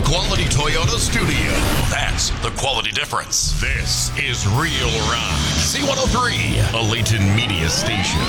quality Toyota studio. That's the quality difference. This is Real Rock C103, a Layton media station.